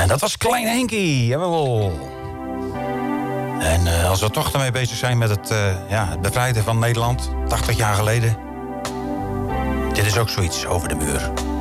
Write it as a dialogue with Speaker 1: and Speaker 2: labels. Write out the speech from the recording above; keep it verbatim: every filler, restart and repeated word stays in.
Speaker 1: dat was Klein Henkie, jawel. En uh, als we toch ermee bezig zijn met het, uh, ja, het bevrijden van Nederland, tachtig jaar geleden. Dit is ook zoiets over de muur.